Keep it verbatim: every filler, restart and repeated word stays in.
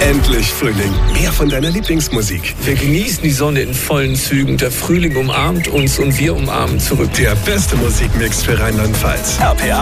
Endlich Frühling. Mehr von deiner Lieblingsmusik. Wir genießen die Sonne in vollen Zügen. Der Frühling umarmt uns und wir umarmen zurück. Der beste Musikmix für Rheinland-Pfalz. R P A